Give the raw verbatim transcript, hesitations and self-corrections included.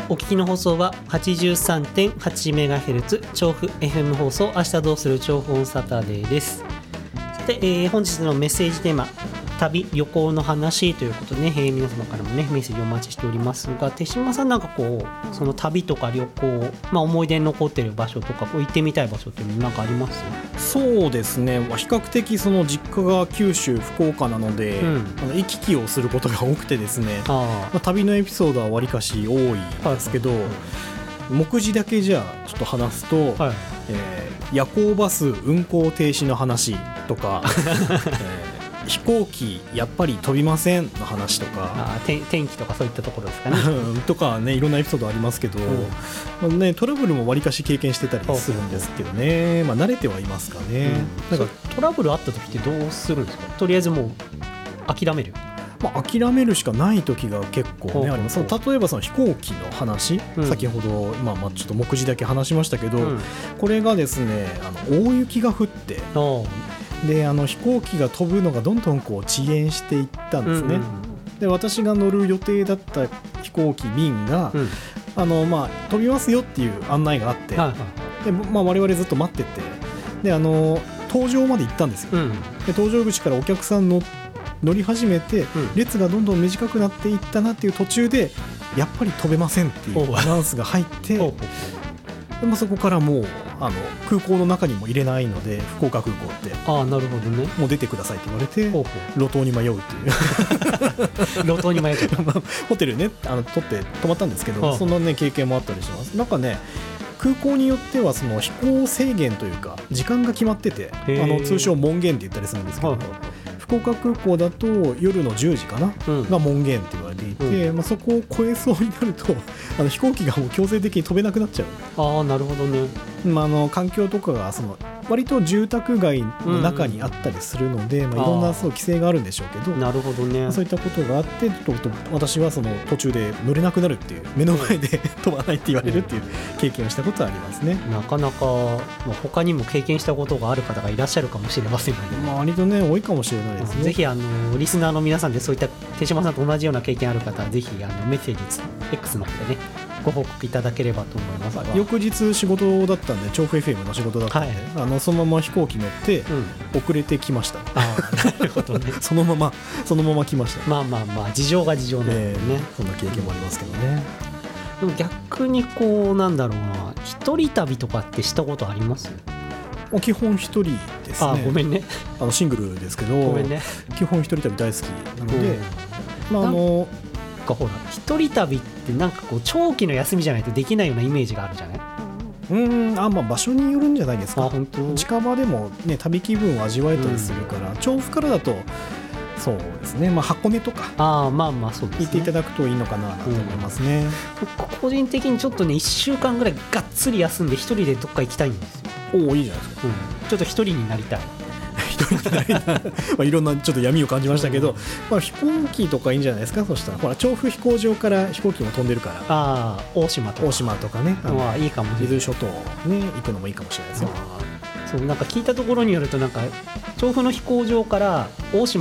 お聞きの放送は はちじゅうさんてんはちメガヘルツ 調布 エフエム 放送明日どうする調布オンサタデーです。さて、えー、本日のメッセージテーマ旅旅行の話ということでね、えー、皆様からもねメッセージお待ちしておりますが、手島さんなんかこうその旅とか旅行、まあ、思い出に残っている場所とかこう行ってみたい場所っていうのなんかあります？ そうですね、比較的その実家が九州福岡なので、うん、あの行き来をすることが多くてですね、あ、まあ、旅のエピソードはわりかし多いんですけど、はいはい、目次だけじゃあちょっと話すと、はい、えー、夜行バス運行停止の話とか、えー飛行機やっぱり飛びませんの話とか、 あ天, 天気とかそういったところですかねとかね、いろんなエピソードありますけど、うん、ね、トラブルもわりかし経験してたりするんですけどね、まあ、慣れてはいますかね、 うん、なんかトラブルあった時ってどうするんですか？とりあえずもう諦める、 まあ、諦めるしかない時が結構ねあります。例えばその飛行機の話、うん、先ほど、まあ、まあちょっと目次だけ話しましたけど、うん、これがですね、あの大雪が降ってであの飛行機が飛ぶのがどんどんこう遅延していったんですね、うんうん、で私が乗る予定だった飛行機便が、うん、あのまあ、飛びますよっていう案内があって、はいはい、でまあ、我々ずっと待ってて、であの搭乗まで行ったんですよ、うん、で搭乗口からお客さんの乗り始めて、うん、列がどんどん短くなっていったなっていう途中でやっぱり飛べませんっていうアナウンスが入ってで、まあ、そこからもうあの空港の中にも入れないので福岡空港ってああ、なるほどね、 もう出てくださいって言われてほうほう路頭に迷うっていう路頭に迷うホテルねあの取って泊まったんですけど、そんな、ね、経験もあったりします。なんかね、空港によってはその飛行制限というか時間が決まってて、あの通称門限って言ったりするんですけど、福岡空港だと夜のじゅうじかな、うん、が門限って言われていて、うん、まあ、そこを超えそうになるとあの飛行機がもう強制的に飛べなくなっちゃう。 ああ、なるほどね、 まあ、あの環境とかがその割と住宅街の中にあったりするので、うんうん、まあ、いろんなそう規制があるんでしょうけど、 なるほど、ね、 そういったことがあってとと私はその途中で乗れなくなるっていう、目の前で飛ばないって言われるっていう経験をしたことはありますね。 なかなか他にも経験したことがある方がいらっしゃるかもしれませんよね。 まあ、割とね多いかもしれないですね。 ぜひあのリスナーの皆さんでそういった手島さんと同じような経験ある方はぜひあのメッセージ X の方でねご報告いただければと思いますが、 翌日仕事だったんで調布 エフエム の仕事だったんで、はい、あのそのまま飛行機乗って遅れてきました、うん、 あなるほど、ね、 そのままそのまま来ました。 まあまあまあ事情が事情なんでね、えー、 そんな経験もありますけどね、 うん、でも逆にこうなんだろうな、一人旅とかってしたことあります？ 基本一人ですね。 あ、ごめんね、 あのシングルですけど、 ごめんね、基本一人旅大好きなので、うん、まああのほら一人旅ってなんかこう長期の休みじゃないとできないようなイメージがあるじゃない？ うーん、あ、まあ、場所によるんじゃないですか。本当近場でも、ね、旅気分を味わえたりするから、うん、調布からだとそうですね、まあ、箱根とかあ、まあまあそうですね、 行っていただくといいのかなと思いますね、 うん、個人的にちょっとねいっしゅうかんぐらいがっつり休んで一人でどっか行きたいんですよ。 おお、いいじゃないですか、 うん、ちょっと一人になりたい一人になりたいまあいろんなちょっと闇を感じましたけど、うん、まあ、飛行機とかいいんじゃないですか。そしたらほら調布飛行場から飛行機も飛んでるから、 あ、大島とか大島とかね、 あ、いいかもしれない。 伊豆諸島ね行くのもいいかもしれないですよ。 そう、なんか聞いたところによるとなんか調布の飛行場から大島